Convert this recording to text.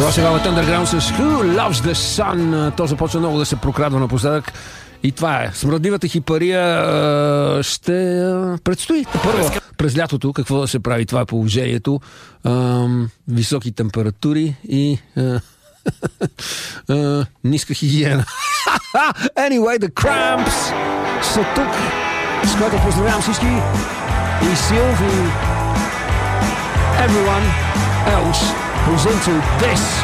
Това сега е Underground с Who Loves the Sun. То започва много да се прокрадва напоследък. И това е. Смръдливата хипария ще предстои първо през лятото. Какво да се прави? Това е положението. Високи температури и ниска хигиена. Anyway, The Cramps са тук, с което поздравявам всички и Силв и everyone else who's into this.